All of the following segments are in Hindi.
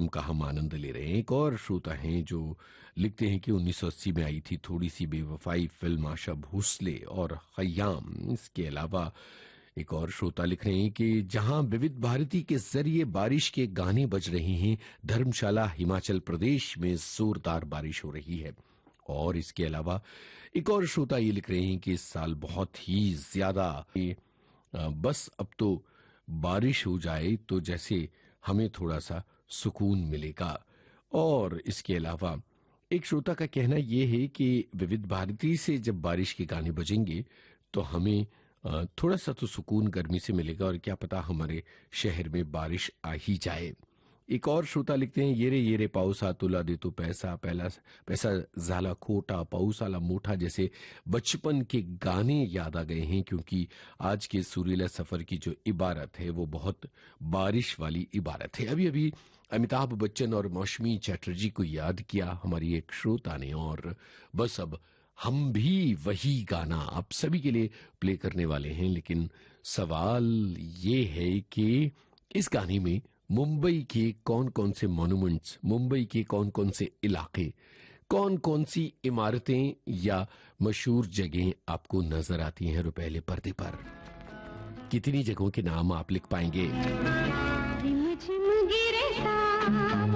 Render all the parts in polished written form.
मौसम का हम आनंद ले रहे हैं। एक और श्रोता हैं जो लिखते हैं कि 1980 में आई थी थोड़ी सी बेवफाई फिल्म आशा भोसले और खयाम। इसके अलावा एक और श्रोता लिख रहे हैं कि जहां विविध भारती के जरिए बारिश के गाने बज रहे हैं, धर्मशाला हिमाचल प्रदेश में जोरदार बारिश हो रही है। और इसके अलावा एक और श्रोता ये लिख रहे हैं कि इस साल बहुत ही ज्यादा बस अब तो बारिश हो जाए तो जैसे हमें थोड़ा सा सुकून मिलेगा। और इसके अलावा एक श्रोता का कहना यह है कि विविध भारती से जब बारिश के गाने बजेंगे तो हमें थोड़ा सा तो सुकून गर्मी से मिलेगा और क्या पता हमारे शहर में बारिश आ ही जाए। एक और श्रोता लिखते हैं ये रे पाऊस तुला दे तो पैसा पहला पैसा झाला खोटा पाऊस आला मोठा जैसे बचपन के गाने याद आ गए हैं, क्योंकि आज के सुरीला सफर की जो इबारत है वो बहुत बारिश वाली इबारत है। अभी अभी अमिताभ बच्चन और मौसमी चैटर्जी को याद किया हमारी एक श्रोता ने, और बस अब हम भी वही गाना आप सभी के लिए प्ले करने वाले हैं। लेकिन सवाल ये है कि इस गाने में मुंबई के कौन कौन से मॉन्यूमेंट्स, मुंबई के कौन कौन से इलाके, कौन कौन सी इमारतें या मशहूर जगहें आपको नजर आती हैं रुपहले पर्दे पर? कितनी जगहों के नाम आप लिख पाएंगे?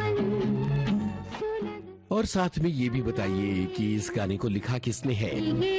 और साथ में ये भी बताइए कि इस गाने को लिखा किसने है।